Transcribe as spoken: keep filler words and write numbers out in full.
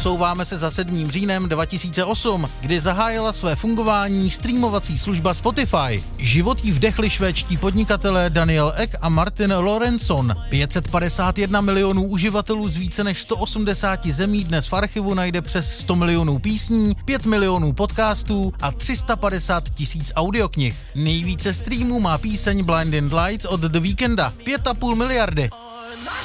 Posouváme se za sedmým říjnem dva tisíce osm, kdy zahájila své fungování streamovací služba Spotify. Život jí vdechli švédští podnikatelé Daniel Ek a Martin Lorentzon. pět set padesát jedna milionů uživatelů z více než sto osmdesáti zemí dnes v archivu najde přes sto milionů písní, pět milionů podcastů a tři sta padesát tisíc audioknih. Nejvíce streamů má píseň Blinding Lights od The Weeknda, pět a půl miliardy.